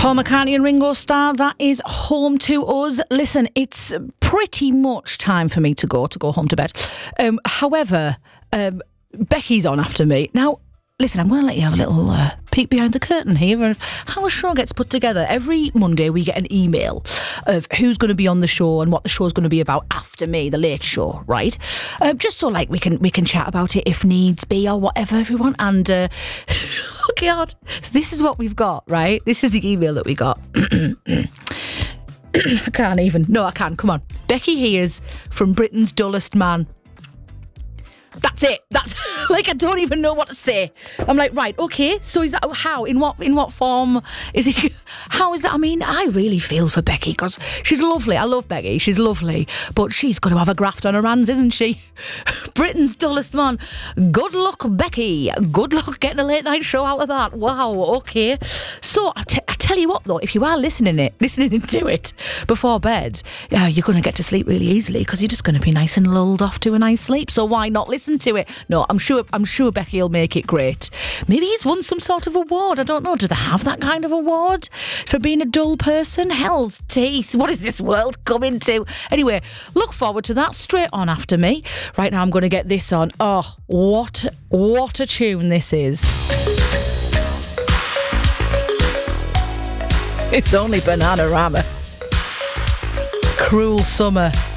Paul McCartney and Ringo Starr, that is Home to Us. Listen, it's pretty much time for me to go home to bed. However, Becky's on after me. Now, listen, I'm going to let you have a little peek behind the curtain here of how a show gets put together. Every Monday we get an email of who's going to be on the show and what the show's going to be about after me, the late show, right? Just so like we can chat about it if needs be or whatever everyone. And oh God, this is what we've got, right? This is the email that we got. I can't even. No, I can. Come on. Becky hears from Britain's dullest man. That's it. That's like, I don't even know what to say. I'm like, right, okay. So is that how? In what form is he? How is that? I mean, I really feel for Becky because she's lovely. I love Becky. She's lovely, but she's going to have a graft on her hands, isn't she? Britain's dullest man. Good luck, Becky. Good luck getting a late night show out of that. Wow. Okay. So I tell you what, though, if you are listening to it before bed, you're going to get to sleep really easily because you're just going to be nice and lulled off to a nice sleep. So why not listen to it? No, I'm sure Becky will make it great. Maybe he's won some sort of award. I don't know. Do they have that kind of award for being a dull person? Hell's teeth. What is this world coming to? Anyway, look forward to that straight on after me. Right now I'm going to get this on. Oh, what a tune this is. It's only Bananarama. Cruel Summer.